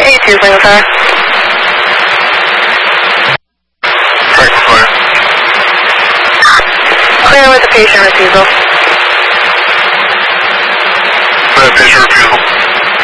A2 Flamingo Fire. Franklin Fire. Clear with the patient refusal. Patient refusal.